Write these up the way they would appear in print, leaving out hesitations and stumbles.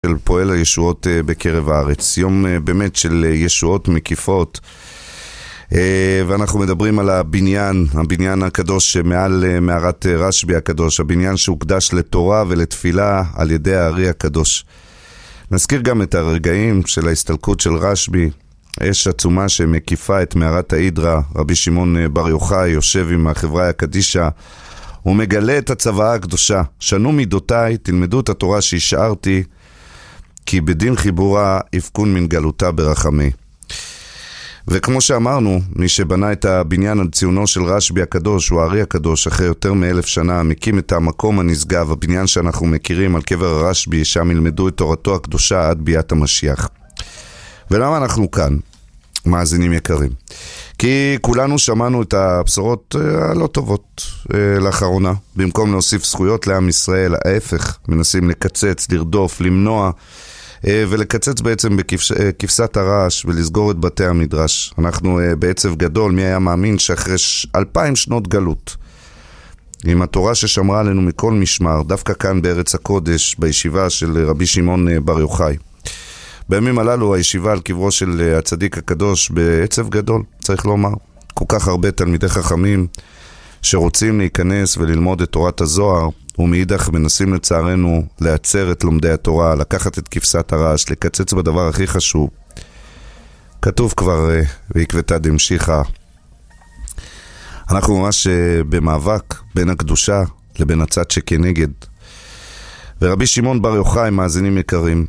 של פועל הישועות בקרב הארץ. יום באמת של ישועות מקיפות, ואנחנו מדברים על הבניין הקדוש מעל מערת רשב"י הקדוש, הבניין שהוקדש לתורה ולתפילה על ידי הארי הקדוש. נזכיר גם את הרגעים של ההסתלקות של רשב"י, אש עצומה שמקיפה את מערת ההידרה. רבי שמעון בר יוחאי יושב עם החברה הקדישה, הוא מגלה את הצוואה הקדושה, שנו מידותיי, תלמדו את התורה שהשארתי, כי בדין חיבורה יפקון מן גלותה ברחמי. וכמו שאמרנו, מי שבנה את הבניין על ציונו של רשב"י הקדוש, הוא הארי הקדוש, אחרי יותר מ1,000 שנה, מקים את המקום הנשגב, הבניין שאנחנו מכירים על קבר הרשב"י, שם ילמדו את תורתו הקדושה עד ביאת המשיח. ולמה אנחנו כאן, מאזינים יקרים? כי כולנו שמענו את הבשורות הלא טובות לאחרונה. במקום להוסיף זכויות לעם ישראל, ההפך, מנסים לקצץ, לרדוף, למנוע, ולקצץ בעצם בכבשת הרעש ולסגור את בתי המדרש. אנחנו בעצב גדול, מי היה מאמין שאחרי 2000 שנות גלות, עם התורה ששמרה עלינו מכל משמר, דווקא כאן בארץ הקודש, בישיבה של רבי שמעון בר יוחאי. בימים הללו הישיבה על קברו של הצדיק הקדוש בעצב גדול, צריך לומר. כל כך הרבה תלמידי חכמים שרוצים להיכנס וללמוד את תורת הזוהר, ומאידך מנסים לצערנו לעצר את לומדי התורה, לקחת את כבשת הרעש, לקצץ בדבר הכי חשוב. כתוב כבר בעקבתא דמשיחא. אנחנו ממש במאבק בין הקדושה לבין הצד שכנגד. ורבי שמעון בר יוחאי, מאזינים יקרים,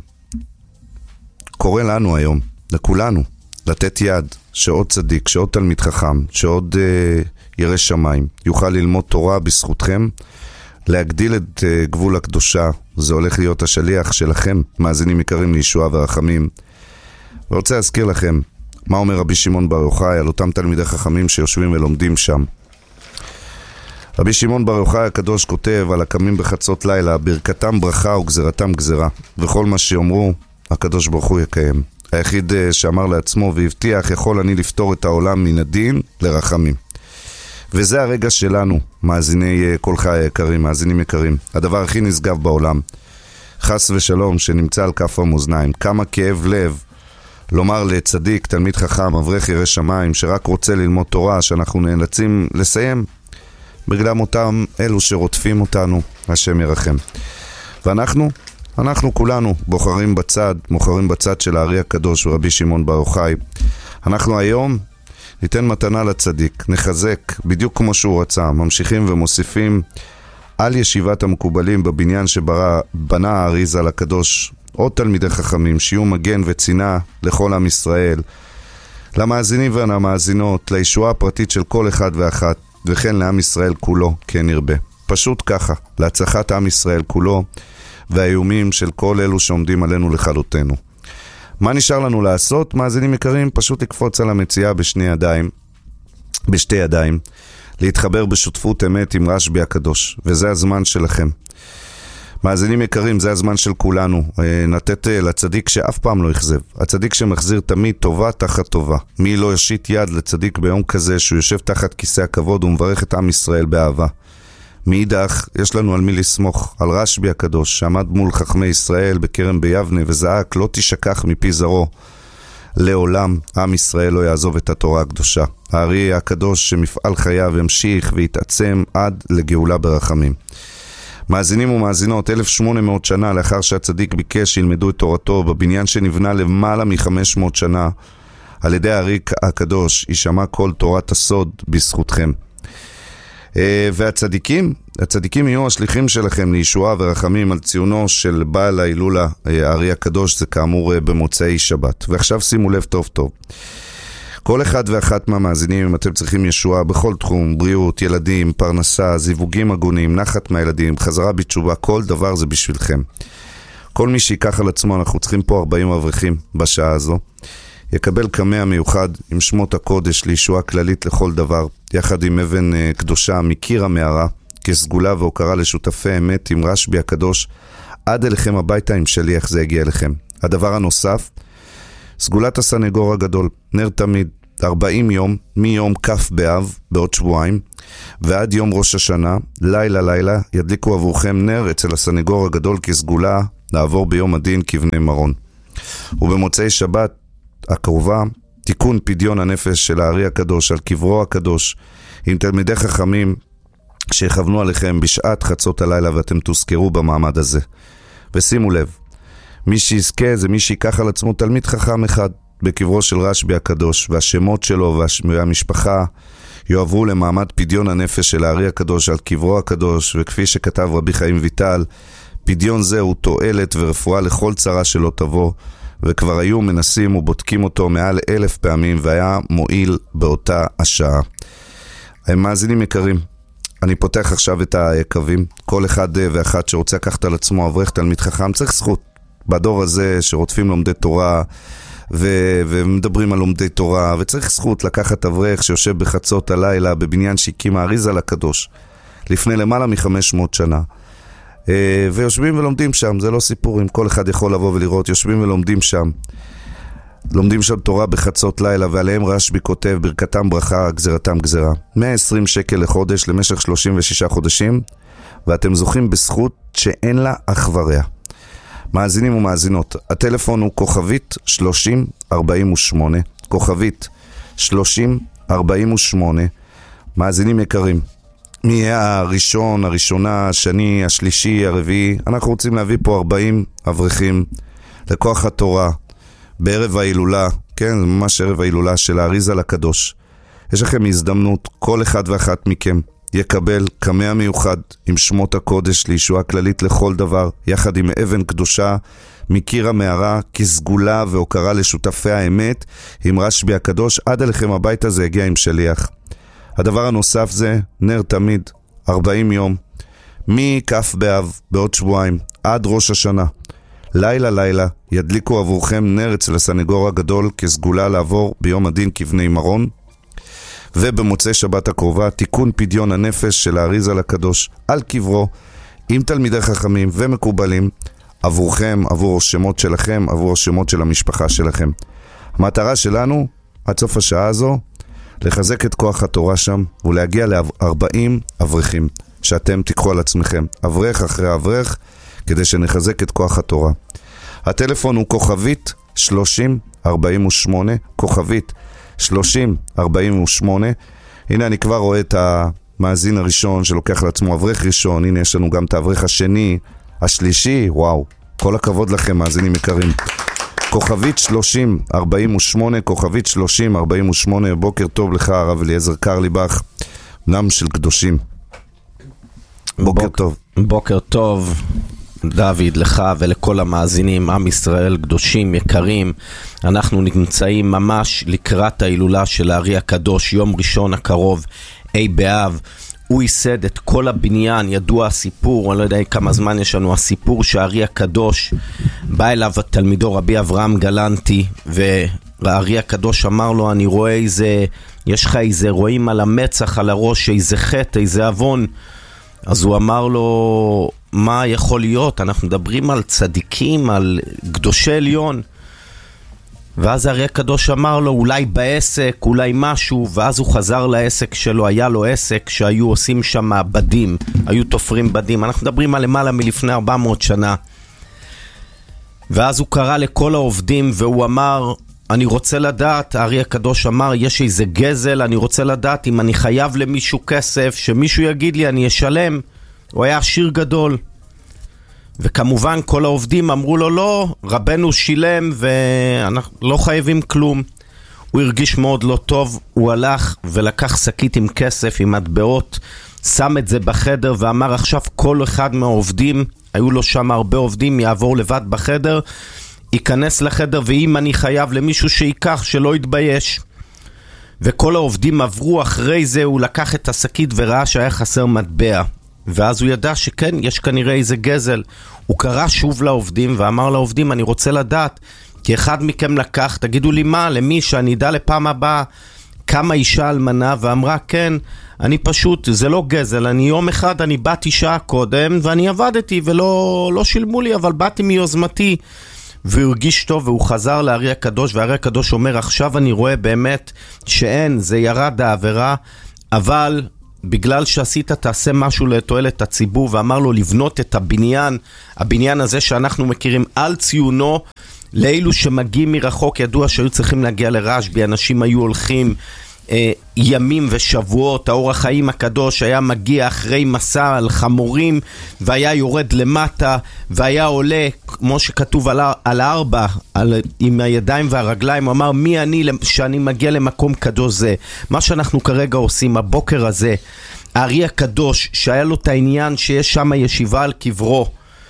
קורא לנו היום, לכולנו, לתת יד שעוד צדיק, שעוד תלמיד חכם, שעוד ירא שמיים, יוכל ללמוד תורה בזכותכם, להגדיל את גבול הקדושה. זה הולך להיות השליח שלכם, מאזינים יקרים לישועה ורחמים. ורוצה להזכיר לכם מה אומר רבי שמעון בר יוחאי על אותם תלמידי חכמים שיושבים ולומדים שם. רבי שמעון בר יוחאי הקדוש כותב על הקמים בחצות לילה, ברכתם ברכה וגזרתם גזרה, וכל מה שיאמרו הקדוש ברוך הוא יקיים. היחיד שאמר לעצמו והבטיח, יכול אני לפתור את העולם מן הדין לרחמים. וזה הרגע שלנו, מאזיני כל חיי היקרים, מאזינים יקרים. הדבר הכי נשגב בעולם, חס ושלום, שנמצא על כף המאזניים. כמה כאב לב לומר לצדיק, תלמיד חכם, אברך ירא שמיים, שרק רוצה ללמוד תורה, שאנחנו נאלצים לסיים בגלל אותם אלו שרודפים אותנו, השם ירחם. ואנחנו כולנו בוחרים בצד של הארי הקדוש ורבי שמעון בר יוחאי. אנחנו היום ניתן מתנה לצדיק, נחזק בדיוק כמו שהוא רצה, ממשיכים ומוסיפים על ישיבת המקובלים בבניין שבנה הארי ז"ל הקדוש, עוד תלמידי חכמים שיהיו מגן וצינה לכל עם ישראל, למאזינים ולמאזינות, לישועה הפרטית של כל אחד ואחת, וכן לעם ישראל כולו, כן ירבה. פשוט ככה, להצלחת עם ישראל כולו, והאיומים של כל אלו שעומדים עלינו לכלותנו. מה נשאר לנו לעשות, מאזינים יקרים? פשוט לקפוץ על המציאה בשתי ידיים, להתחבר בשותפות אמת עם רשב"י הקדוש, וזה הזמן שלכם. מאזינים יקרים, זה הזמן של כולנו, נתת לצדיק שאף פעם לא יחזב, הצדיק שמחזיר תמיד טובה תחת טובה. מי לא יושיט יד לצדיק ביום כזה שהוא יושב תחת כיסא הכבוד ומברך את עם ישראל באהבה? מאידך, יש לנו על מי לסמוך, על רשב"י הקדוש, שעמד מול חכמי ישראל בכרם ביבנה וזעק, לא תשכח מפי זרעו, לעולם עם ישראל לא יעזוב את התורה הקדושה. הארי הקדוש שמפעל חייו ימשיך ויתעצם עד לגאולה ברחמים. מאזינים ומאזינות, 1800 שנה לאחר שהצדיק ביקש שילמדו את תורתו בבניין שנבנה למעלה מ500 שנה, על ידי הארי הקדוש יישמע כל תורת הסוד בזכותכם. והצדיקים יהיו השליחים שלכם לישועה ורחמים על ציונו של בעל ההילולה הארי הקדוש, זה כאמור במוצאי שבת. ועכשיו שימו לב טוב טוב, כל אחד ואחת מהמאזינים, אם אתם צריכים ישועה בכל תחום, בריאות, ילדים, פרנסה, זיווגים הגונים, נחת מהילדים, חזרה בתשובה, כל דבר זה בשבילכם. כל מי שיקח על עצמו, אנחנו צריכים פה 40 אברכים בשעה הזו, יקבל קמע מיוחד עם שמות הקודש לישועה כללית לכל דבר, יחד עם אבן קדושה מקיר המערה, כסגולה והוקרה לשותפי אמת עם רשב"י הקדוש, עד אליכם הביתה עם שליח זה יגיע אליכם. הדבר הנוסף, סגולת הסנגור הגדול, נר תמיד, 40 יום, מיום כף באב, בעוד שבועיים, ועד יום ראש השנה, לילה ידליקו עבורכם נר אצל הסנגור הגדול כסגולה לעבור ביום הדין כבני מרון. ובמוצאי שבת הקרובה, תיקון פדיון הנפש של הארי הקדוש על קברו הקדוש, עם תלמידי חכמים שיכוונו עליכם בשעת חצות הלילה, ואתם תוזכרו במעמד הזה. ושימו לב, מי שיזכה זה מי שיקח על עצמו תלמיד חכם אחד בקברו של רשב"י הקדוש, והשמות שלו והמשפחה יועברו למעמד פדיון הנפש של הארי הקדוש על קברו הקדוש. וכפי שכתב רבי חיים ויטל, פדיון זה הוא תועלת ורפואה לכל צרה שלא תבוא, וכבר היו מנסים ובודקים אותו מעל 1,000 פעמים, והיה מועיל באותה השעה. מאזינים יקרים, אני פותח עכשיו את הקווים. כל אחד ואחת שרוצה לקחת על עצמו אברך תלמיד חכם, צריך זכות. בדור הזה שרודפים לומדי תורה ומדברים על לומדי תורה, וצריך זכות לקחת אברך שיושב בחצות הלילה בבניין שהקים האריז"ל הקדוש לפני למעלה מ-500 שנה, ויושבים ולומדים שם. זה לא סיפורים, כל אחד יכול לבוא ולראות. יושבים ולומדים שם, לומדים שם תורה בחצות לילה, ועליהם רשב"י כותב ברכתם ברכה, גזרתם גזרה. 120 שקל לחודש למשך 36 חודשים, ואתם זוכים בזכות שאין לה אח ורע. מאזינים ומאזינות, הטלפון הוא כוכבית 3048, כוכבית 3048. מאזינים יקרים, מי יהיה הראשון, הראשונה, השני, השלישי, הרביעי? אנחנו רוצים להביא פה 40 אברכים לכוח התורה בערב ההילולה, כן, זה ממש ערב ההילולה של האריז"ל הקדוש. יש לכם הזדמנות, כל אחד ואחת מכם יקבל קמע מיוחד עם שמות הקודש לישועה כללית לכל דבר, יחד עם אבן קדושה מקיר המערה, כסגולה והוקרה לשותפי האמת עם רשב"י הקדוש. עד אליכם הביתה זה הגיע עם שליח. הדבר הנוסף זה נר תמיד, 40 יום, מכף באב בעוד שבועיים עד ראש השנה. לילה לילה ידליקו עבורכם נר אצל הסנגור הגדול כסגולה לעבור ביום הדין כבני מרון. ובמוצאי שבת הקרובה תיקון פדיון הנפש של האריז"ל הקדוש על קברו עם תלמידי חכמים ומקובלים עבורכם, עבור השמות שלכם, עבור השמות של המשפחה שלכם. המטרה שלנו עד סוף השעה הזו לחזק את כוח התורה שם ולהגיע ל-40 אברכים שאתם תיקחו על עצמכם, אברך אחרי אברך, כדי שנחזק את כוח התורה. הטלפון הוא כוכבית 3048, כוכבית 3048. הנה אני כבר רואה את המאזין הראשון שלוקח לעצמו אברך ראשון. הנה יש לנו גם את האברך השני, השלישי. וואו, כל הכבוד לכם מאזינים יקרים. כוכבית 3048, כוכבית 3048. בוקר טוב לך הרב אליעזר קרליבך, בנם של קדושים. בוקר טוב. בוקר טוב דוד, לך ולכל המאזינים, עם ישראל, קדושים, יקרים. אנחנו נמצאים ממש לקראת ההילולה של הארי הקדוש, יום ראשון הקרוב, ה' באב. הוא ייסד את כל הבניין, ידוע הסיפור, אני לא יודע כמה זמן יש לנו, הסיפור שהארי הקדוש בא אליו תלמידו רבי אברהם גלנטי, והארי הקדוש אמר לו, אני רואה איזה, יש לך איזה רואים על המצח, על הראש, איזה חטא, איזה אבון. אז הוא אמר לו, מה יכול להיות? אנחנו מדברים על צדיקים, על קדושי עליון. ואז הארי הקדוש אמר לו, אולי בעסק, אולי משהו. ואז הוא חזר לעסק שלו, היה לו עסק שהיו עושים שם בדים, היו תופרים בדים. אנחנו מדברים על למעלה מלפני 400 שנה. ואז הוא קרא לכל העובדים והוא אמר, אני רוצה לדעת, הארי הקדוש אמר, יש איזה גזל, אני רוצה לדעת אם אני חייב למישהו כסף, שמישהו יגיד לי, אני אשלם. הוא היה עשיר גדול. וכמובן כל העובדים אמרו לו, לא, רבנו שילם ואנחנו לא חייבים כלום. הוא הרגיש מאוד לא טוב, הוא הלך ולקח שקית עם כסף, עם מטבעות, שם את זה בחדר ואמר, עכשיו כל אחד מהעובדים, היו לו שם הרבה עובדים, יעבור לבד בחדר, ייכנס לחדר, ואם אני חייב למישהו שיקח, שלא יתבייש. וכל העובדים עברו, אחרי זה הוא לקח את השקית וראה שהיה חסר מטבע. ואז הוא ידע שכן, יש כנראה איזה גזל. הוא קרא שוב לעובדים ואמר לעובדים, אני רוצה לדעת, כי אחד מכם לקח, תגידו לי מה, למי שאני אדע לפעם הבאה, כמה אישה אלמנה, ואמרה כן, אני פשוט, זה לא גזל, אני יום אחד, אני באתי שעה קודם, ואני עבדתי ולא שילמו לי, אבל באתי מיוזמתי. והוא הרגיש טוב והוא חזר לארי הקדוש, והארי הקדוש אומר, עכשיו אני רואה באמת שאין, זה ירד העבירה, אבל בגלל שעשית תעשה משהו לתועלת הציבור, ואמר לו לבנות את הבניין הזה שאנחנו מכירים על ציונו, לאלו שמגיעים מרחוק. ידוע שהיו צריכים להגיע לרשב"י, אנשים היו הולכים ימים ושבועות, האור החיים הקדוש היה מגיע אחרי מסע על חמורים, והיה יורד למטה, והיה עולה, כמו שכתוב על הארבע, עם הידיים והרגליים. הוא אמר, מי אני שאני מגיע למקום קדוש זה? מה שאנחנו כרגע עושים, הבוקר הזה, הארי הקדוש, שהיה לו את העניין שיש שם ישיבה על קברו,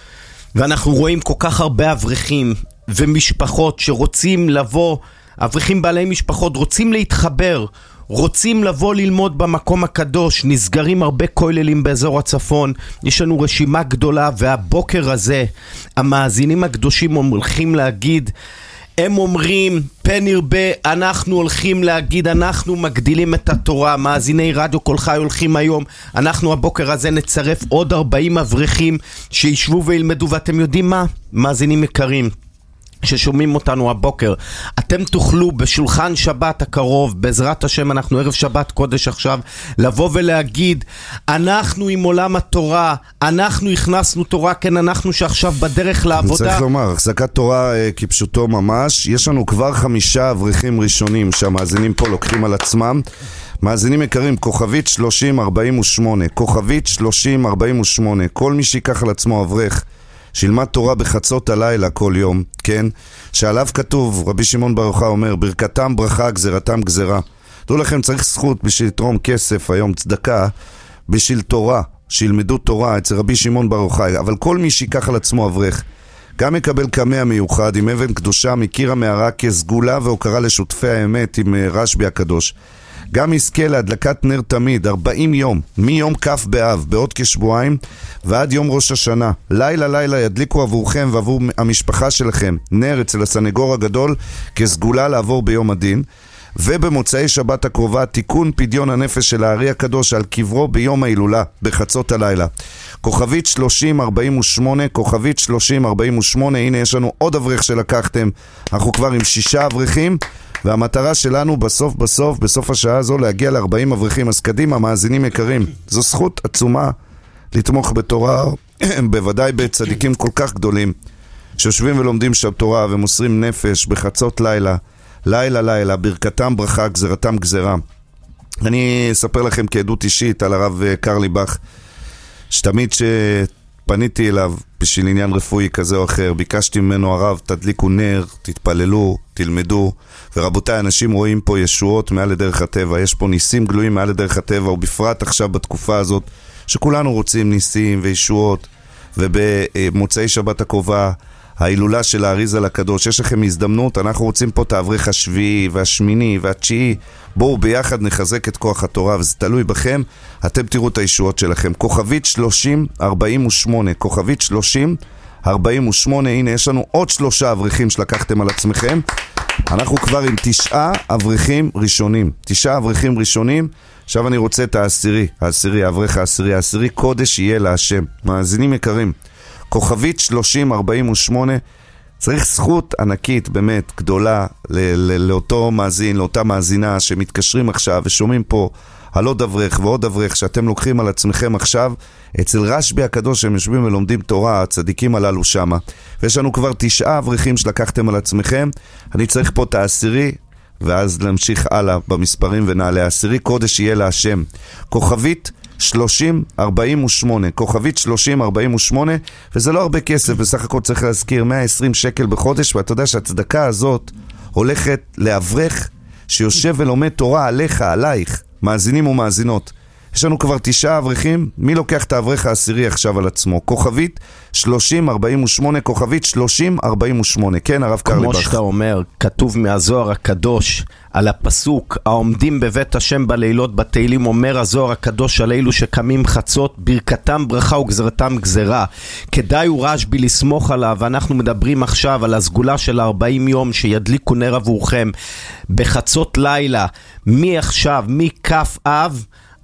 ואנחנו רואים כל כך הרבה אברכים ומשפחות שרוצים לבוא, אברכים בעלי משפחות רוצים להתחבר, רוצים לבוא ללמוד במקום הקדוש. נסגרים הרבה כוללים באזור הצפון, יש לנו רשימה גדולה, והבוקר הזה המאזינים הקדושים הולכים להגיד, הם אומרים, פן ירבה, אנחנו הולכים להגיד, אנחנו מגדילים את התורה. מאזיני רדיו כל חי הולכים היום, אנחנו הבוקר הזה נצרף עוד 40 אברכים שישבו וילמדו. ואתם יודעים מה, מאזינים יקרים ששומעים אותנו הבוקר, אתם תוכלו בשולחן שבת הקרוב, בעזרת השם, אנחנו ערב שבת קודש עכשיו, לבוא ולהגיד, אנחנו עם עולם התורה, אנחנו הכנסנו תורה, כן, אנחנו שעכשיו בדרך לעבודה. צריך לומר, החזקת תורה כפשוטו ממש. יש לנו כבר 5 אברכים ראשונים שהמאזינים פה לוקחים על עצמם. מאזינים יקרים, כוכבית 3048, כוכבית 3048, כל מי שיקח על עצמו אברך שילמד תורה בחצות הלילה כל יום, כן? שעליו כתוב, רבי שמעון בר יוחאי אומר, ברכתם ברכה, גזרתם גזרה. דעו לכם, צריך זכות בשביל לתרום כסף היום, צדקה, בשביל תורה, שילמדו תורה אצל רבי שמעון בר יוחאי. אבל כל מי שיקח על עצמו אברך, גם יקבל קמע מיוחד עם אבן קדושה מקיר המערה כסגולה והוקרה לשותפי האמת עם רשב"י הקדוש. גם יזכה להדלקת נר תמיד 40 יום, מיום כ' באב, בעוד כשבועיים, ועד יום ראש השנה. לילה לילה ידליקו עבורכם ועבור המשפחה שלכם נר אצל הסנגור הגדול כסגולה לעבור ביום הדין. ובמוצאי שבת הקרובה תיקון פדיון הנפש של הארי הקדוש על קברו ביום ההילולה בחצות הלילה. כוכבית 3048, כוכבית 3048. הנה יש לנו עוד אברך שלקחתם, אנחנו כבר עם 6 אברכים, והמטרה שלנו בסוף השעה הזו להגיע ל40 אברכים. אז קדימה, מאזינים יקרים, זו זכות עצומה לתמוך בתורה, בוודאי בצדיקים כל כך גדולים שיושבים ולומדים שם תורה ומוסרים נפש בחצות לילה, לילה, ברכתם ברכה, גזרתם גזרה. אני אספר לכם כעדות אישית על הרב קרליבך, שתמיד שפניתי אליו בשביל עניין רפואי כזה או אחר, ביקשתי ממנו, הרב, תדליקו נר, תתפללו, תלמדו. ורבותיי, אנשים רואים פה ישועות מעל לדרך הטבע, יש פה ניסים גלויים מעל לדרך הטבע, ובפרט עכשיו בתקופה הזאת שכולנו רוצים ניסים וישועות. ובמוצאי שבת הקרובה ההילולה של האריזל הקדוש, יש לכם הזדמנות, אנחנו רוצים פה את האברך השביעי והשמיני והתשיעי, בואו ביחד נחזק את כוח התורה, וזה תלוי בכם, אתם תראו את הישועות שלכם. כוכבית 3048, כוכבית 3048, הנה יש לנו עוד 3 אברכים שלקחתם על עצמכם, אנחנו כבר עם 9 אברכים ראשונים, 9 אברכים ראשונים. עכשיו אני רוצה את העשירי, האברך העשירי, קודש יהיה להשם. מאזינים יקרים, כוכבית 3048, צריך זכות ענקית, באמת גדולה, לאותו מאזין, לאותה מאזינה שמתקשרים עכשיו ושומעים פה על עוד אברך ועוד אברך שאתם לוקחים על עצמכם עכשיו אצל רשב"י הקדוש, שהם יושבים ולומדים תורה, הצדיקים הללו שמה. ויש לנו כבר 9 אברכים שלקחתם על עצמכם. אני צריך פה את העשירי, ואז להמשיך הלאה במספרים ונעלה. העשירי קודש יהיה להשם, כוכבית 3048, כוכבית 3048, וזה לא הרבה כסף, בסך הכל צריך להזכיר 120 שקל בחודש, ואתה יודע שהצדקה הזאת הולכת לאברך שיושב ולומד תורה עליך, עלייך, מאזינים ומאזינות. יש לנו כבר 9 אברכים, מי לוקח את האברך העשירי עכשיו על עצמו? כוכבית 3048, כוכבית 3048, כן הרב קרליבך. כמו שאתה אומר, כתוב מהזוהר הקדוש על הפסוק, העומדים בבית השם בלילות בתהילים, אומר הזוהר הקדוש על אלו שקמים חצות, ברכתם ברכה וגזרתם גזרה. כדאי הוא רשב"י לסמוך עליו, ואנחנו מדברים עכשיו על הסגולה של 40 יום שידליקו נר עבורכם בחצות לילה, מעכשיו, מכף אב,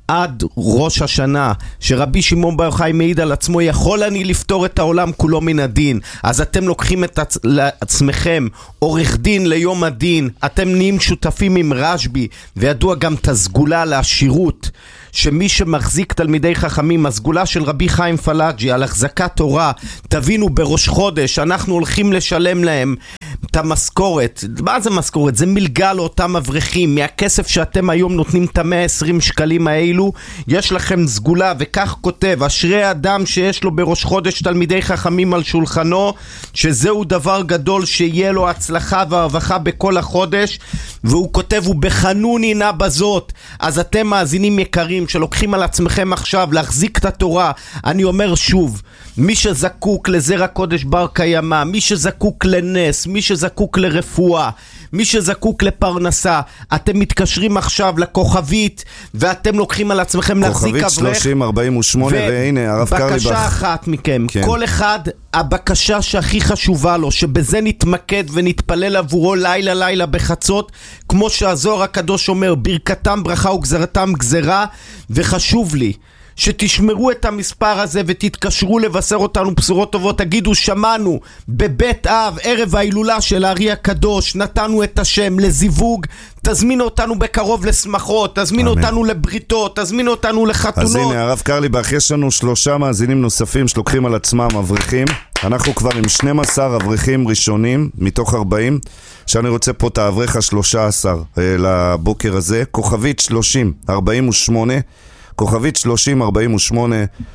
עד ראש השנה, שרבי שמעון בר יוחאי מעיד על עצמו, יכול אני לפתור את העולם כולו מן הדין. אז אתם לוקחים לעצמכם עורך דין ליום הדין, אתם נהיים שותפים עם רשב"י, וידוע גם את הסגולה לעשירות, שמי שמחזיק תלמידי חכמים, הסגולה של רבי חיים פלאג'י על החזקת תורה, תבינו, בראש חודש אנחנו הולכים לשלם להם את המשכורת. מה זה משכורת? זה מלגה לאותם אברכים. מהכסף שאתם היום נותנים את 120 שקלים האלו, יש לכם סגולה, וכך כותב, אשרי אדם שיש לו בראש חודש תלמידי חכמים על שולחנו, שזהו דבר גדול, שיהיה לו הצלחה והרווחה בכל החודש. והוא כותב, ובחנוני נא בזאת. אז אתם מאזינים יקרים שלוקחים על עצמכם עכשיו להחזיק את התורה, אני אומר שוב, מי שזקוק לזרע קודש בר קיימא, מי שזקוק לנס, מי שזקוק לרפואה, מי שזקוק לפרנסה, אתם מתקשרים עכשיו לכוכבית, ואתם לוקחים על עצמכם להחזיק אברך. כוכבית 3048, והנה הרב קרליבך. בקשה אחת מכם, כן. כל אחד הבקשה שהכי חשובה לו, שבזה נתמקד ונתפלל עבורו לילה לילה בחצות, כמו שהזוהר הקדוש אומר, ברכתם ברכה וגזרתם גזרה. וחשוב לי שתשמרו את המספר הזה ותתקשרו לבשר אותנו בשורות טובות. תגידו, שמענו בבית אב ערב ההילולה של הארי הקדוש, נתנו את השם לזיווג, תזמינו אותנו בקרוב לשמחות, תזמינו אותנו לבריתות, תזמינו אותנו לחתונות. אז הנה הרב קרליבך, יש לנו 3 מאזינים נוספים שלוקחים על עצמם אברכים. אנחנו כבר עם 12 אברכים ראשונים מתוך 40, שאני רוצה פה את האברך ה-13 לבוקר הזה. כוכבית 3048, כוכבית 3048,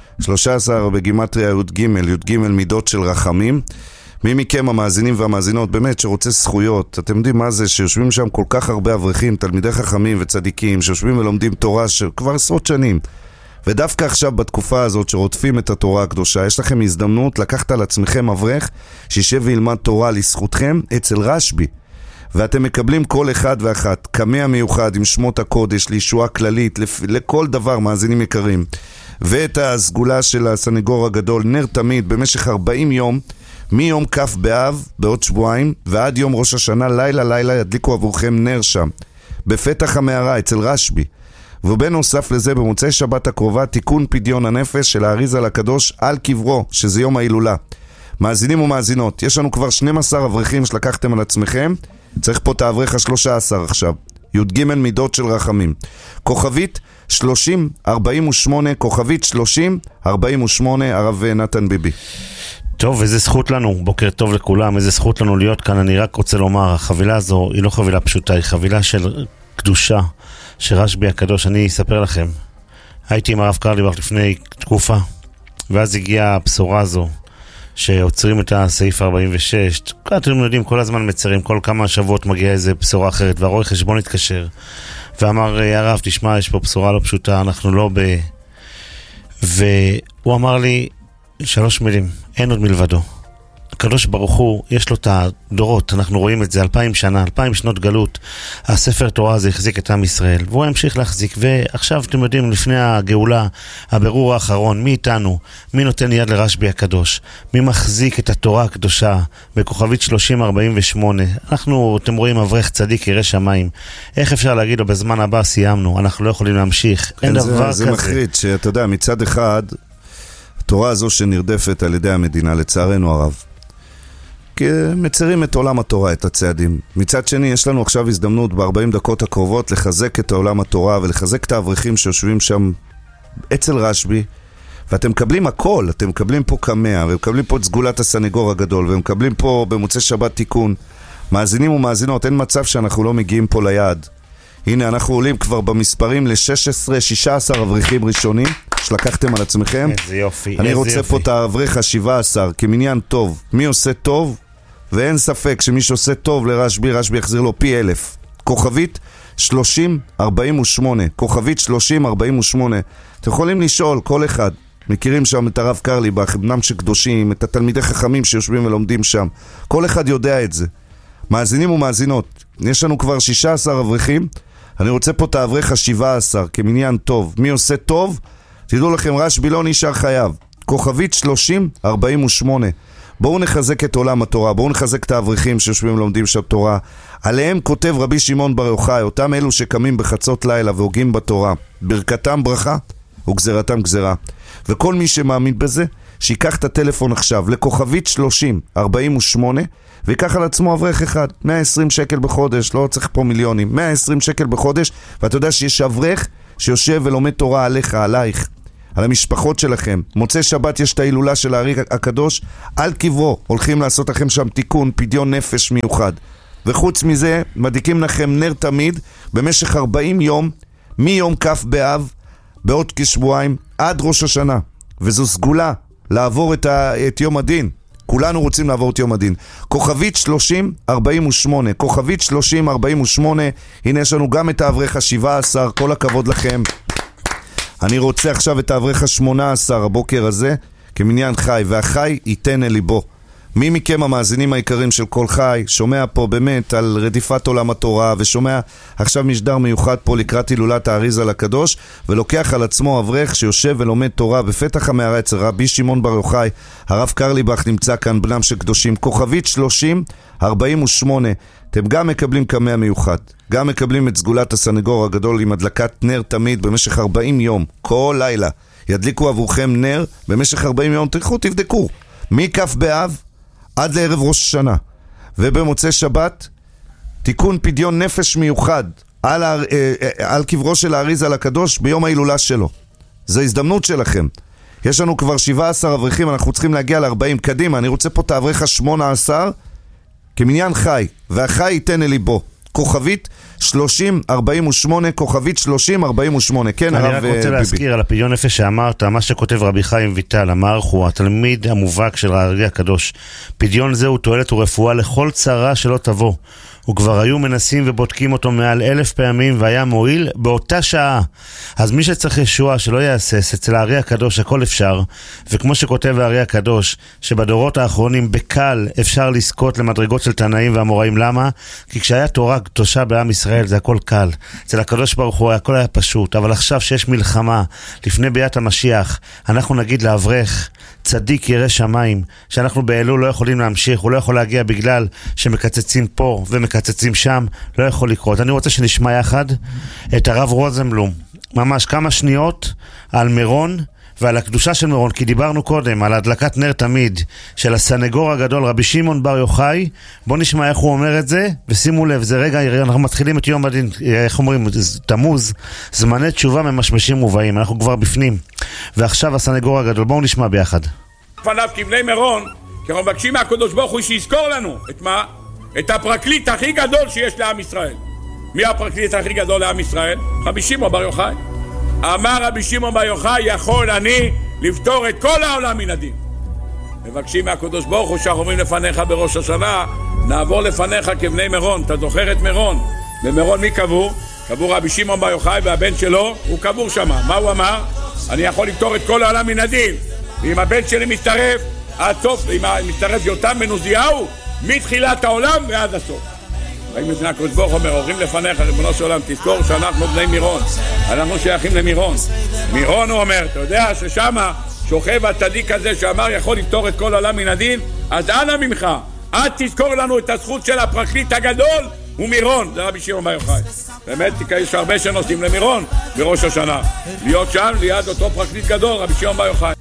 13 בגימטריה י"ג, י"ג מידות של רחמים. מי מכם המאזינים והמאזינות באמת שרוצה זכויות, אתם יודעים מה זה שיושבים שם כל כך הרבה אברכים, תלמידי חכמים וצדיקים, שיושבים ולומדים תורה שכבר עשרות שנים, ודווקא עכשיו בתקופה הזאת שרודפים את התורה הקדושה, יש לכם הזדמנות לקחת על עצמכם אברך שישב וילמד תורה לזכותכם אצל רשב"י, ואתם מקבלים כל אחד ואחת קמע מיוחד עם שמות הקודש לישועה כללית לכל דבר, מאזינים יקרים, ואת הסגולה של הסנגור הגדול, נר תמיד במשך 40 יום, מיום כ' באב בעוד שבועיים ועד יום ראש השנה, לילה לילה ידליקו עבורכם נר שם בפתח המערה אצל רשב"י. ובנוסף לזה במוצאי שבת הקרובה תיקון פדיון הנפש של האריז"ל הקדוש על קברו, שזה יום ההילולה. מאזינים ומאזינות, יש לנו כבר 12 אברכים שלקחתם על עצמכם, צריך פה את האברך ה-13 עכשיו, י"ג מידות של רחמים. כוכבית 3048, כוכבית 3048, הרב נתן ביבי. טוב, איזה זכות לנו, בוקר טוב לכולם, איזה זכות לנו להיות כאן. אני רק רוצה לומר, החבילה הזו היא לא חבילה פשוטה, היא חבילה של קדושה, שרשב"י הקדוש. אני אספר לכם, הייתי עם הרב קרליבך לפני תקופה, ואז הגיעה הבשורה הזו, שעוצרים את הסעיף 46, אתם יודעים, כל הזמן מצרים, כל כמה שבועות מגיעה איזה בשורה אחרת, והרואה חשבון התקשר, ואמר, הרב, תשמע, יש פה בשורה לא פשוטה, אנחנו לא והוא אמר לי, 3 מילים, אין עוד מלבדו. הקדוש ברוך הוא, יש לו את הדורות, אנחנו רואים את זה 2000 שנה, 2000 שנות גלות, הספר תורה הזה החזיק את עם ישראל, והוא ימשיך להחזיק. ועכשיו אתם יודעים, לפני הגאולה, הבירור האחרון, מי איתנו? מי נותן יד לרשב"י הקדוש? מי מחזיק את התורה הקדושה? בכוכבית 3048, אנחנו, אתם רואים, אברך צדיק ירא שמיים. איך אפשר להגיד לו, בזמן הבא סיימנו, אנחנו לא יכולים להמשיך? אין דבר כזה. זה מחריד, שאתה יודע, מצד אחד, התורה הזו שנרדפת על ידי המדינה, לצערנו הרב, כי מצרים את עולם התורה, את הצעדים. מצד שני, יש לנו עכשיו הזדמנות ב-40 דקות הקרובות לחזק את עולם התורה ולחזק את האברכים שיושבים שם אצל רשב"י, ואתם מקבלים הכל, אתם מקבלים פה קמע, ומקבלים פה את סגולת הסנגור הגדול, ומקבלים פה במוצאי שבת תיקון. מאזינים ומאזינות, אין מצב שאנחנו לא מגיעים פה ליעד. הנה, אנחנו עולים כבר במספרים ל-16 אברכים ראשונים שלקחתם על עצמכם. איזה יופי. אני רוצה פה את האברך ה-17 כמניין טוב. מי עושה טוב? ואין ספק שמי שעושה טוב לרשב"י, רשב"י יחזיר לו פי 1000. כוכבית 3048, כוכבית 3048. אתם יכולים לשאול כל אחד, מכירים שם את הרב קרליבך, בנם שקדושים, את התלמידי חכמים שיושבים ולומדים שם, כל אחד יודע את זה. מאזינים ומאזינות, יש לנו כבר 16 אברכים, אני רוצה פה את האברך ה-17 כמניין טוב. מי עושה טוב? תדעו לכם, רשב"י לא נשאר חייב. כוכבית 3048. בואו נחזק את עולם התורה, בואו נחזק את האברכים שיושבים ולומדים שם תורה. עליהם כותב רבי שמעון בר יוחאי, אותם אלו שקמים בחצות לילה והוגים בתורה, ברכתם ברכה וגזרתם גזרה. וכל מי שמאמין בזה, שיקח את הטלפון עכשיו לכוכבית 3048 ויקח על עצמו אברך אחד, 120 שקל בחודש, לא צריך פה מיליונים, 120 שקל בחודש, ואתה יודע שיש אברך שיושב ולומד תורה עליך, עלייך, על המשפחות שלכם. מוצא שבת יש את ההילולה של הארי הקדוש, על קברו הולכים לעשות לכם שם תיקון, פדיון נפש מיוחד. וחוץ מזה, מדליקים לכם נר תמיד במשך 40 יום, מיום כ' באב, בעוד כשבועיים, עד ראש השנה. וזו סגולה לעבור את יום הדין. כולנו רוצים לעבור את יום הדין. כוכבית 3048, כוכבית 3048, הנה יש לנו גם את האברך ה-17, כל הכבוד לכם. אני רוצה עכשיו את האברך ה-18 הבוקר הזה, כמניין חי, והחי ייתן אל ליבו. מי מכם המאזינים העיקרים של כל חי, שומע פה באמת על רדיפת עולם התורה, ושומע עכשיו משדר מיוחד פה לקראת הילולת האריזל הקדוש, ולוקח על עצמו אברך שיושב ולומד תורה בפתח המערה אצל רבי שמעון בר יוחאי. הרב קרליבך נמצא כאן, בנם של קדושים. כוכבית 3048, אתם גם מקבלים קמע מיוחד, גם מקבלים את סגולת הסנגור הגדול עם הדלקת נר תמיד במשך 40 יום, כל לילה ידליקו עבורכם נר במשך 40 יום. תלכו תבדקו מכף באב עד לערב ראש השנה, ובמוצאי שבת תיקון פדיון נפש מיוחד על קברו של האריזל הקדוש ביום ההילולה שלו. זו הזדמנות שלכם. יש לנו כבר 17 אברכים, אנחנו צריכים להגיע ל-40. קדימה, אני רוצה פה את האברך ה-18 כמניין חי, והחי ייתן אל ליבו. כוכבית 3048, כוכבית 3048. כן, הרב ביבי. אני רק רוצה להזכיר על הפדיון נפש שאמרת, מה שכותב רבי חיים ויטל, המערך הוא התלמיד המובהק של הארי הקדוש. פדיון זה הוא תועלת ורפואה לכל צרה שלא תבוא. וכבר היו מנסים ובודקים אותו מעל 1000 פעמים והיה מועיל באותה שעה. אז מי שצריך ישוע שלא יעסס, אצל הארי הקדוש הכל אפשר, וכמו שכותב הארי הקדוש, שבדורות האחרונים בקל אפשר לזכות למדרגות של תנאים והמוראים. למה? כי כשהיה תורה קדושה בעם ישראל זה הכל קל. אצל הקדוש ברוך הוא הכל היה פשוט, אבל עכשיו שיש מלחמה לפני ביאת המשיח, אנחנו נגיד לאברך צדיק ירא שמיים, שאנחנו באלול לא יכולים להמשיך, הוא לא יכול להגיע בגלל שמקצצים פה ומקצצים שם, לא יכול לקרות. אני רוצה שנשמע יחד את הרב רוזנבלום, ממש כמה שניות על מירון ועל הקדושה של מירון, כי דיברנו קודם על הדלקת נר תמיד של הסנגור הגדול רבי שמעון בר יוחאי. בוא נשמע איך הוא אומר את זה, ושימו לב, זה רגע, אנחנו מתחילים את יום הדין, איך אומרים, תמוז, זמני תשובה ממשמשים ובאים, אנחנו כבר בפנים, ועכשיו הסנגור הגדול, בואו נשמע ביחד. פניו כבני מירון, כי אנחנו מבקשים מהקדוש ברוך הוא שיזכור לנו את מה? את הפרקליט הכי גדול שיש לעם ישראל. מי הפרקליט הכי גדול לעם ישראל? רבי שמעון בר יוחאי. אמר רבי שמעון בר יוחאי, יכול אני לפתור את כל העולם מן הדין. מבקשים מהקדוש ברוך הוא שאנחנו אומרים לפניך בראש השנה, נעבור לפניך כבני מירון. אתה זוכר את מירון? במירון מי קבור? קבור רבי שמעון בר יוחאי, והבן שלו הוא קבור שם. מה הוא אמר? אני יכול לפתור את כל העולם מן הדין. ואם הבן שלי מצטרף, עד סוף, אם מצטרף יותם בן עוזיהו, מתחילת העולם ועד הסוף. ואם לפני הקדוש ברוך הוא אומר, עוברים לפניך, ריבונו של עולם, תזכור שאנחנו בני מירון, אנחנו שייכים למירון. מירון הוא אומר, אתה יודע ששמה שוכב הצדיק הזה שאמר יכול לפתור את כל העולם מן הדין, אז אנא ממך, אל תזכור לנו את הזכות של הפרקליט הגדול, הוא מירון, זה רבי שמעון בר יוחאי. באמת, יש הרבה שנוסעים למירון בראש השנה. להיות שם ליד אותו פרקליט גדול, רבי שמעון בר יוחאי.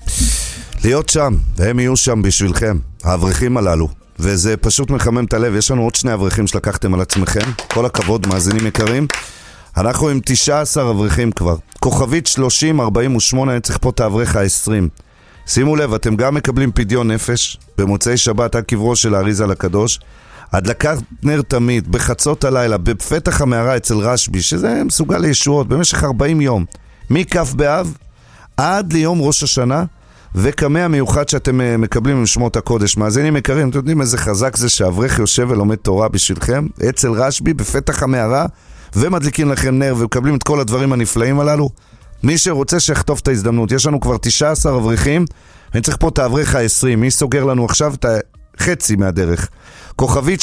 להיות שם, והם יהיו שם בשבילכם, האברכים הללו. וזה פשוט מחמם את הלב. יש לנו עוד 2 אברכים שלקחתם על עצמכם. כל הכבוד, מאזינים יקרים. אנחנו עם 19 אברכים כבר. כוכבית 3048, אני צריך פה את האברך ה-20. שימו לב, אתם גם מקבלים פדיון נפש במוצאי שבת על קברו של האריזל הקדוש. הדלקת נר תמיד בחצות הלילה בפתח המערה אצל רשב"י, שזה מסוגל לישועות במשך 40 יום. מכף באב עד ליום ראש השנה, וקמע מיוחד שאתם מקבלים עם שמות הקודש. מאזינים יקרים, אתם יודעים איזה חזק זה שאברך יושב ולומד תורה בשבילכם אצל רשב"י בפתח המערה, ומדליקים לכם נר ומקבלים את כל הדברים הנפלאים הללו. מי שרוצה שיחטוף את ההזדמנות. יש לנו כבר 19 אברכים, אני צריך פה את האברך ה-20. מי סוגר לנו עכשיו את החצי מהדרך? כוכבית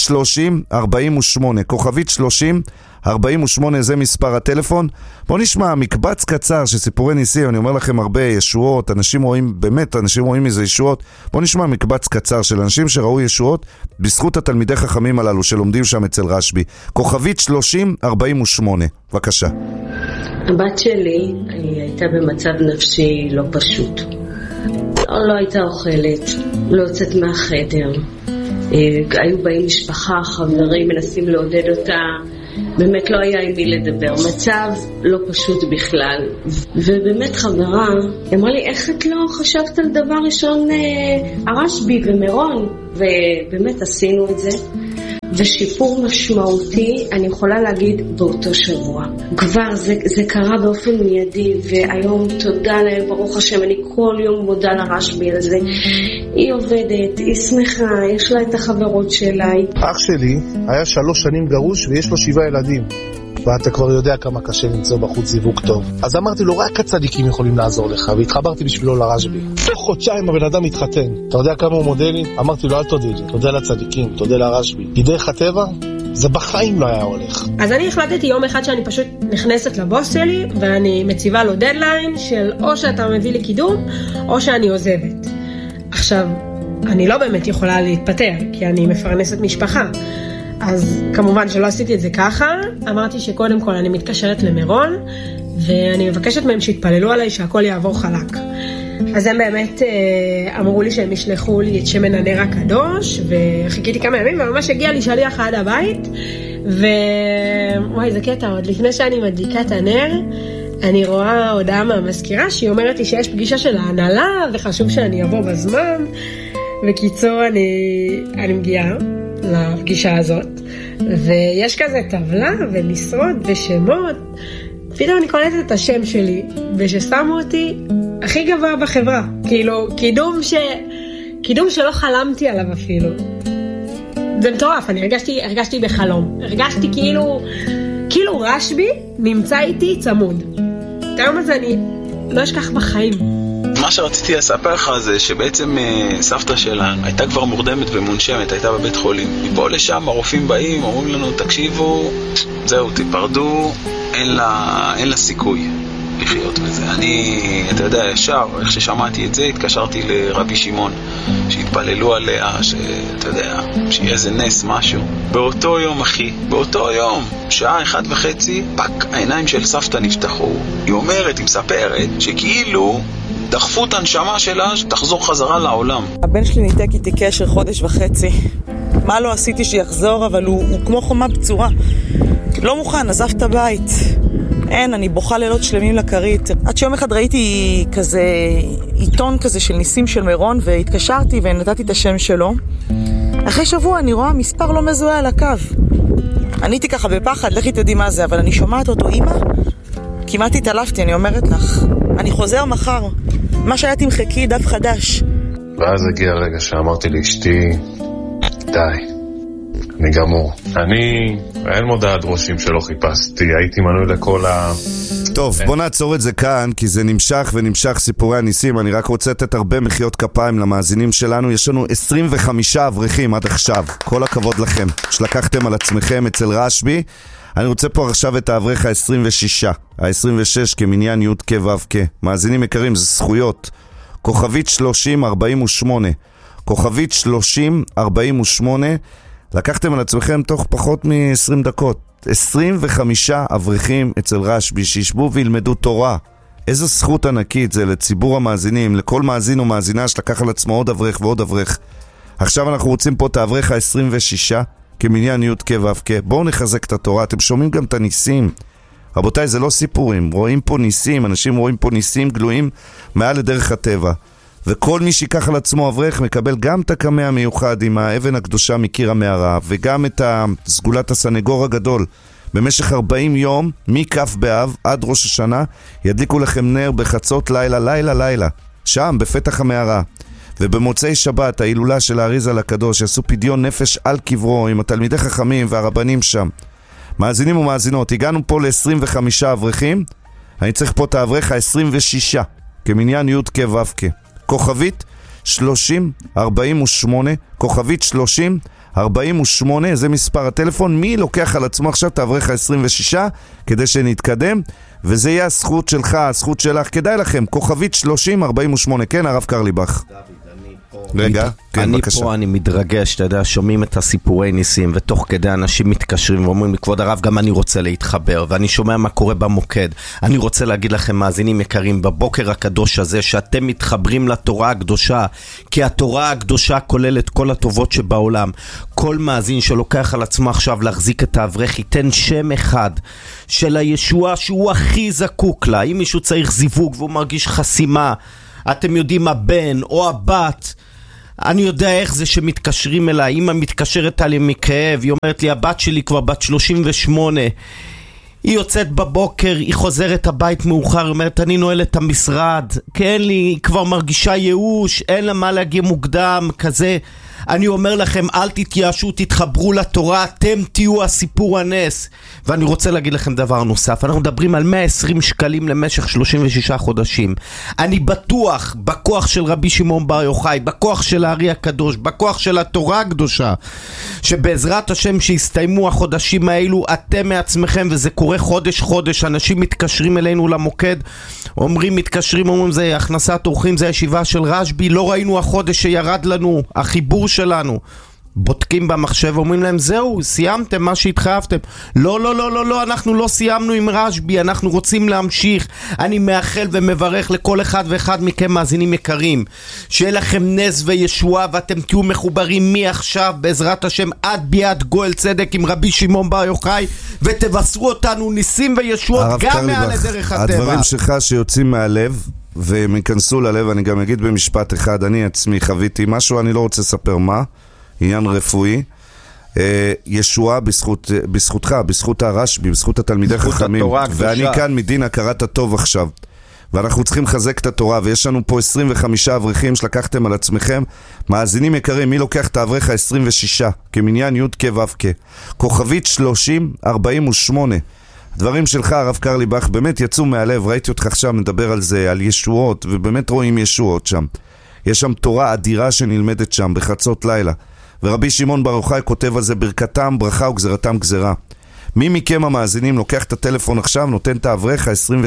3048, כוכבית 3048 זה מספר הטלפון. בואו נשמע מקבץ קצר של סיפורי ניסים, אני אומר לכם הרבה ישועות, אנשים רואים, באמת אנשים רואים מזה ישועות. בואו נשמע מקבץ קצר של אנשים שראו ישועות בזכות התלמידי חכמים הללו שלומדים שם אצל רשב"י. כוכבית 3048, בבקשה. הבת שלי הייתה במצב נפשי לא פשוט. לא הייתה אוכלת, לא יוצאת מהחדר. היו באים משפחה, חברים, מנסים לעודד אותה. באמת לא היה עם מי לדבר. מצב לא פשוט בכלל. ובאמת חברה, אמרה לי, איך את לא חשבת על דבר ראשון הרשב"י ומירון? ובאמת עשינו את זה. ושיפור משמעותי, אני יכולה להגיד, באותו שבוע. כבר זה קרה באופן מיידי, והיום תודה להם, ברוך השם, אני כל יום מודה לרשב"י על זה. היא עובדת, היא שמחה, יש לה את החברות שלה. אח שלי היה 3 שנים גרוש ויש לו 7 ילדים. ואתה כבר יודע כמה קשה למצוא בחוץ זיווג טוב. אז אמרתי לו, רק הצדיקים יכולים לעזור לך, והתחברתי בשבילו לרשב"י. תוך חודשיים הבן אדם התחתן. אתה יודע כמה הוא מודה לי? אמרתי לו, אל תודה לי, תודה לצדיקים, תודה לרשב"י. בדרך הטבע, זה בחיים לא היה הולך. אז אני החלטתי יום אחד שאני פשוט נכנסת לבוס שלי, ואני מציבה לו דדליין של או שאתה מביא לי קידום, או שאני עוזבת. עכשיו, אני לא באמת יכולה להתפטר, כי אני מפרנסת משפחה. אז כמובן שלא עשיתי את זה ככה, אמרתי שקודם כל אני מתקשרת למירון, ואני מבקשת מהם שיתפללו עליי שהכל יעבור חלק. אז הם באמת אמרו לי שהם ישלחו לי את שמן הנר הקדוש, וחיכיתי כמה ימים, וממש הגיע לי שליח עד הבית, וואי, זה קטע, עוד לפני שאני מדליקה את הנר, אני רואה הודעה מהמזכירה שהיא אומרת לי שיש פגישה של ההנהלה, וחשוב שאני אבוא בזמן. בקיצור, אני מגיעה לפגישה הזאת, ויש כזה טבלה ומשרות ושמות. פתאום אני קולטת את השם שלי, וששמו אותי הכי גבוה בחברה. כאילו, קידום שלא חלמתי עליו אפילו. זה מטורף, אני הרגשתי בחלום. הרגשתי כאילו רשב"י נמצא איתי צמוד. את היום הזה אני לא אשכח בחיים. מה שרציתי לספר לך זה שבעצם סבתא שלה הייתה כבר מורדמת ומונשמת, הייתה בבית חולים. מפה לשם הרופאים באים, אומרים לנו, תקשיבו, זהו, תיפרדו, אין לה סיכוי לחיות בזה. אתה יודע, ישר, איך ששמעתי את זה, התקשרתי לרבי שמעון, שהתפללו עליה, שאתה יודע, שיהיה איזה נס משהו. באותו יום, אחי, באותו יום, 1:30, פק, העיניים של סבתא נפתחו. היא אומרת, היא מספרת, שכאילו דחפו את הנשמה שלה שתחזור חזרה לעולם. הבן שלי ניתק איתי קשר 1.5 חודש. מה לא עשיתי שיחזור, אבל הוא כמו חומה בצורה. לא מוכן, עזב את הבית. אני בוכה לילות שלמים לכרית. עד שיום אחד ראיתי כזה עיתון כזה של ניסים של מירון, והתקשרתי ונתתי את השם שלו. אחרי שבוע אני רואה מספר לא מזוהה על הקו. עניתי ככה בפחד, לכי תדעי מה זה, אבל אני שומעת אותו, אמא, כמעט התעלפתי, אני אומרת לך, אני חוזר מחר, מה שהיה תמחקי, דף חדש. ואז הגיע הרגע שאמרתי לאשתי, די, אני גמור. אין מודעת ראשים שלא חיפשתי, הייתי מנוי לכל טוב, בוא נעצור את זה כאן, כי זה נמשך ונמשך סיפורי הניסים. אני רק רוצה לתת הרבה מחיאות כפיים למאזינים שלנו. יש לנו 25 אברכים עד עכשיו. כל הכבוד לכם שלקחתם על עצמכם אצל רשב"י. אני רוצה פה עכשיו את האברך ה-26, ה-26 כמניין י' כ' ו' כ'. מאזינים יקרים, זה זכויות. כוכבית 3048, כוכבית 3048, לקחתם על עצמכם תוך פחות מ-20 דקות. 25 אברכים אצל רשב"י שישבו וילמדו תורה. איזו זכות ענקית זה לציבור המאזינים, לכל מאזין ומאזינה שלקח על עצמו עוד אברך ועוד אברך. עכשיו אנחנו רוצים פה את האברך ה-26 כמניין י' כ' ו' כ'. בואו נחזק את התורה. אתם שומעים גם את הניסים. רבותיי, זה לא סיפורים, רואים פה ניסים, אנשים רואים פה ניסים גלויים מעל לדרך הטבע. וכל מי שיקח על עצמו אברך מקבל גם את הקמע המיוחד עם האבן הקדושה מקיר המערה, וגם את סגולת הסנגור הגדול. במשך 40 יום, מכף באב עד ראש השנה, ידליקו לכם נר בחצות לילה, שם בפתח המערה. ובמוצאי שבת, ההילולה של האריזל הקדוש, יעשו פדיון נפש על קברו עם התלמידי חכמים והרבנים שם. מאזינים ומאזינות, הגענו פה ל-25 אברכים, אני צריך פה את האברך ה-26, כמניין י' כ' ו' כ'. כוכבית 3048, כוכבית 48, זה מספר הטלפון. מי לוקח על עצמו עכשיו תאברך 26 כדי שנתקדם, וזה יהיה הזכות שלך, הזכות שלך, כדאי לכם, כוכבית 3048, כן הרב קרליבך. רגע, כן, בבקשה. פה אני מתרגש, אתה יודע, שומעים את הסיפורי ניסים, ותוך כדי אנשים מתקשרים ואומרים לי, כבוד הרב, גם אני רוצה להתחבר, ואני שומע מה קורה במוקד. אני רוצה להגיד לכם, מאזינים יקרים, בבוקר הקדוש הזה, שאתם מתחברים לתורה הקדושה, כי התורה הקדושה כוללת כל הטובות שבעולם. כל מאזין שלוקח על עצמו עכשיו להחזיק את האברך, ייתן שם אחד של הישועה שהוא הכי זקוק לה. אם מישהו צריך זיווג והוא מרגיש חסימה, אתם יודעים, הבן או הבת, אני יודע איך זה שמתקשרים אליי. אמא מתקשרת עלי מכאב, היא אומרת לי, הבת שלי כבר בת 38, היא יוצאת בבוקר, היא חוזרת הבית מאוחר, היא אומרת, אני נועלת את המשרד, כן לי, היא כבר מרגישה ייאוש, אין לה מה להגיע מוקדם, כזה. אני אומר לכם, אל תתייאשו, תתחברו לתורה, אתם תהיו הסיפור הנס. ואני רוצה להגיד לכם דבר נוסף, אנחנו מדברים על 120 שקלים למשך 36 חודשים. אני בטוח בכוח של רבי שמעון בר יוחאי, בכוח של הארי הקדוש, בכוח של התורה הקדושה, שבעזרת השם שיסתיימו החודשים האלו, אתם מעצמכם, וזה קורה חודש חודש, אנשים מתקשרים אלינו למוקד, אומרים זה הכנסת אורחים, זה הישיבה של רשב"י, לא ראינו החודש שירד לנו החיבור שלנו, בודקים במחשב ואומרים להם, זהו, סיימתם מה שהתחייבתם. לא, אנחנו לא סיימנו עם רשב"י, אנחנו רוצים להמשיך. אני מאחל ומברך לכל אחד ואחד מכם מאזינים יקרים, שיהיה לכם נס וישועה, ואתם תהיו מחוברים מעכשיו בעזרת השם עד ביאת גואל צדק עם רבי שמעון בר יוחאי, ותבשרו אותנו ניסים וישועות גם מעל לדרך הטבע. הדברים שלך שיוצאים מהלב והם ייכנסו ללב. אני גם אגיד במשפט אחד, אני עצמי חוויתי משהו, אני לא רוצה לספר מה, עניין רפואי, ישועה בזכותך, בזכות הרשב"י, בזכות התלמידי חכמים, ואני כאן מדין הכרת הטוב עכשיו, ואנחנו צריכים לחזק את התורה, ויש לנו פה 25 אברכים שלקחתם על עצמכם. מאזינים יקרים, מי לוקח את האברך ה-26 כמניין י' כ' ו' כ', כוכבית 3048. דברים שלך הרב קרליבך באמת יצאו מהלב, ראיתי אותך עכשיו מדבר על זה, על ישועות, ובאמת רואים ישועות שם. יש שם תורה אדירה שנלמדת שם בחצות לילה, ורבי שמעון בר יוחאי כותב על זה, ברכתם ברכה וגזרתם גזרה. מי מכם המאזינים לוקח את הטלפון עכשיו, נותן את האברך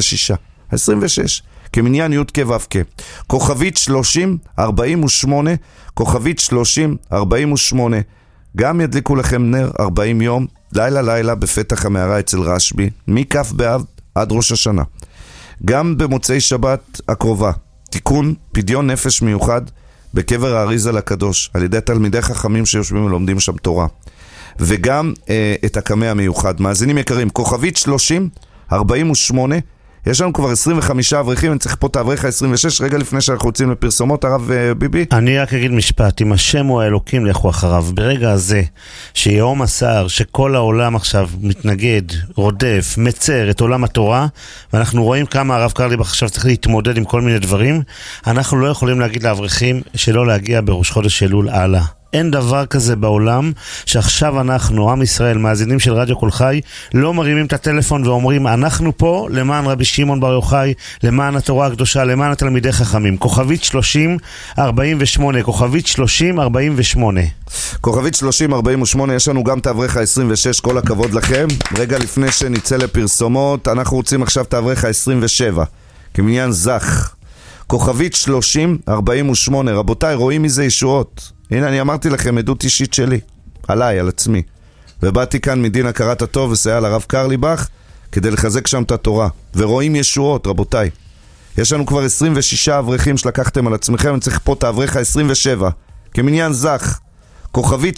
ה-26 כמניין י' כ' ו' כ', כוכבית 3048, כוכבית 3048. גם ידליקו לכם נר 40 יום, לילה בפתח המערה אצל רשב"י, מכף באב עד ראש השנה. גם במוצאי שבת הקרובה, תיקון פדיון נפש מיוחד בקבר האריזל הקדוש, על ידי תלמידי חכמים שיושבים ולומדים שם תורה. וגם את הקמע המיוחד. מאזינים יקרים, כוכבית 3048, יש לנו כבר 25 אברכים, אני צריך פה את האברך ה-26, רגע לפני שאנחנו יוצאים לפרסומות, הרב ביבי. אני רק אגיד משפט, אם השם הוא האלוקים לכו אחריו, ברגע הזה, שיום הסער, שכל העולם עכשיו מתנגד, רודף, מצר את עולם התורה, ואנחנו רואים כמה הרב קרליבך עכשיו צריך להתמודד עם כל מיני דברים, אנחנו לא יכולים להגיד לאברכים שלא להגיע בראש חודש אלול הלאה. אין דבר כזה בעולם שעכשיו אנחנו, עם ישראל, מאזינים של רדיו כל חי, לא מרימים את הטלפון ואומרים, אנחנו פה למען רבי שמעון בר יוחאי, למען התורה הקדושה, למען התלמידי חכמים. כוכבית 3048, כוכבית 3048. כוכבית 3048, יש לנו גם את האברך ה-26, כל הכבוד לכם. רגע לפני שנצא לפרסומות, אנחנו רוצים עכשיו את האברך ה-27, כמניין זך. כוכבית 3048, רבותיי, רואים מזה ישועות. הנה, אני אמרתי לכם עדות אישית שלי, עליי, על עצמי. ובאתי כאן מדין הכרת הטוב וסייע לרב קרליבך כדי לחזק שם את התורה. ורואים ישועות, רבותיי. יש לנו כבר 26 אברכים שלקחתם על עצמכם, אני צריך פה את האברך ה-27, כמניין זך. כוכבית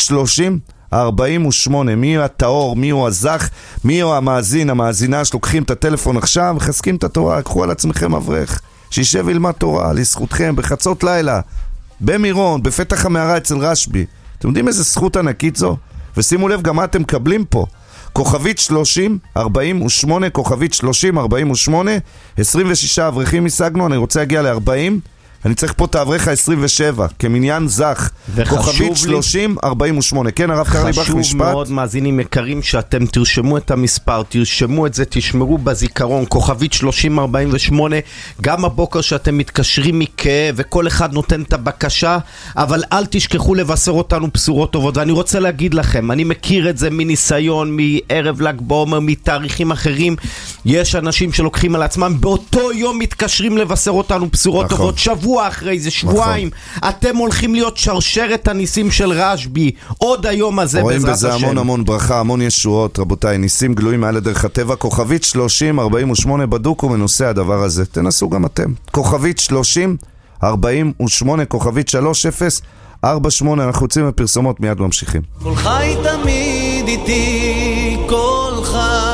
3048, מי הוא התאור, מי הוא הזך, מי הוא המאזין, המאזינה שלוקחים את הטלפון עכשיו, מחזקים את התורה, קחו על עצמכם אברך, שישב ילמד תורה, לזכותכם, בחצות לילה. במירון, בפתח המערה אצל רשב"י. אתם יודעים איזה זכות ענקית זו? ושימו לב גם מה אתם מקבלים פה. כוכבית 3048, כוכבית 3048, 26 אברכים השגנו, אני רוצה להגיע ל-40. אני צריך פה תאברך 27, כמניין זך, כוכבית 3048. כן, הרב קרליבך, משפט. חשוב מאוד, מאזינים יקרים, שאתם תרשמו את המספר, תרשמו את זה, תשמרו בזיכרון, כוכבית 3048, גם הבוקר שאתם מתקשרים מכאב, וכל אחד נותן את הבקשה, אבל אל תשכחו לבשר אותנו בשורות טובות. ואני רוצה להגיד לכם, אני מכיר את זה מניסיון, מערב ל"ג בעומר, מתאריכים אחרים. יש אנשים שלוקחים על עצמם, באותו יום מתקשרים לבשר אותנו בשורות טובות, שבוע אחרי זה, שבועיים. אתם הולכים להיות שרשרת הניסים של רשב"י, עוד היום הזה בעזרת השם. רואים בזה המון ברכה, המון ישועות, רבותיי, ניסים גלויים מעל לדרך הטבע. כוכבית 3048, בדוקו מנושא הדבר הזה, תנסו גם אתם. כוכבית 3048, כוכבית 3048, אנחנו יוצאים בפרסומות, מיד ממשיכים. כל חי תמיד איתי, כל חי.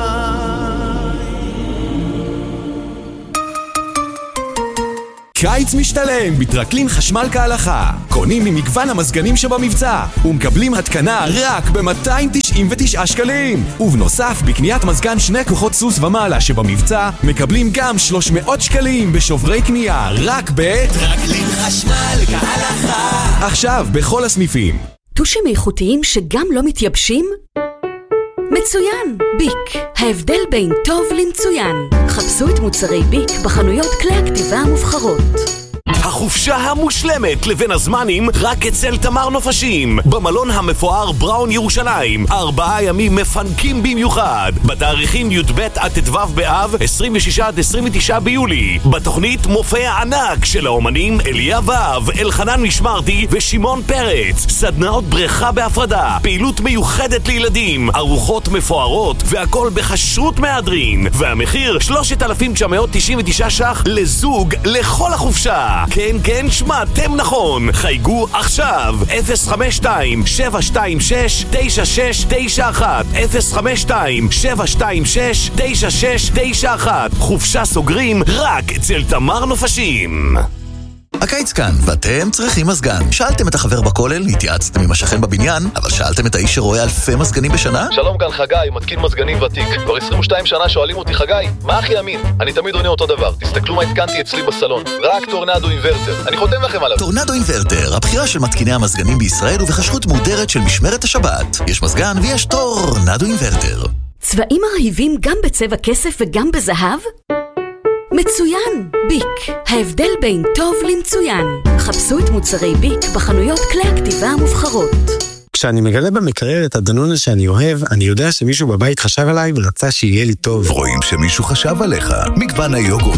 קיץ משתלם בטרקלין חשמל כהלכה. קונים ממגוון המזגנים שבמבצע ומקבלים התקנה רק ב-299 שקלים. ובנוסף, בקניית מזגן 2 כוחות סוס ומעלה שבמבצע מקבלים גם 300 שקלים בשוברי קנייה רק בטרקלין חשמל כהלכה. עכשיו בכל הסניפים. טושים איכותיים שגם לא מתייבשים? מצוין! ביק, ההבדל בין טוב למצוין. חפשו את מוצרי ביק בחנויות כלי הכתיבה המובחרות. החופשה המושלמת לבין הזמנים רק אצל תמר נופשים במלון המפואר בראון ירושלים. 4 ימים מפנקים במיוחד בתאריכים י"ב עד ט"ו באב, 26 עד 29 ביולי. בתוכנית מופע ענק של האומנים אליה ואב, אלחנן משמרתי ושמעון פרץ. סדנאות בריכה בהפרדה, פעילות מיוחדת לילדים, ארוחות מפוארות, והכל בחשרות מהדרין. והמחיר 3,999 ש"ח לזוג לכל החופשה. כן, שמעתם נכון. חייגו עכשיו 052-726-9691 052-726-9691. חופשה סוגרים רק אצל תמר נופשים. הקיץ כאן, ואתם צריכים מזגן. שאלתם את החבר בכולל, התייעצתם עם השכן בבניין, אבל שאלתם את האיש שרואה אלפי מזגנים בשנה? שלום, כאן חגי, מתקין מזגנים ותיק. כבר 22 שנה שואלים אותי, חגי, מה הכי אמין? אני תמיד עונה אותו דבר. תסתכלו מה התקנתי אצלי בסלון. רק טורנדו אינברטר. אני חותם לכם עליו. טורנדו אינברטר, הבחירה של מתקיני המזגנים בישראל ובחשרות מודרת של משמרת השבת. יש מזגן ויש טורנדו אינברטר. צבעים מרהיבים גם בצבע כסף וגם בזהב? מצוין! ביק, ההבדל בין טוב למצוין. חפשו את מוצרי ביק בחנויות כלי הכתיבה המובחרות. כשאני מגלה במקרר את הדנונה שאני אוהב, אני יודע שמישהו בבית חשב עליי ורצה שיהיה לי טוב. רואים שמישהו חשב עליך. מגוון היוגורט